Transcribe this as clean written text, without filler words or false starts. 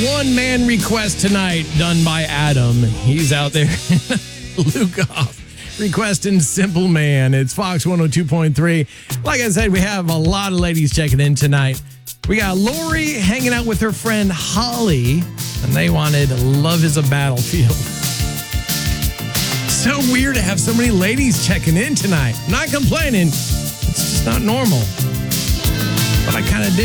one-man request tonight done by Adam. He's out there. Luke off. Requesting Simple Man. It's Fox 102.3. Like I said, we have a lot of ladies checking in tonight. We got Lori hanging out with her friend Holly, and they wanted Love is a Battlefield. So weird to have so many ladies checking in tonight. Not complaining. It's just not normal. But I kind of do.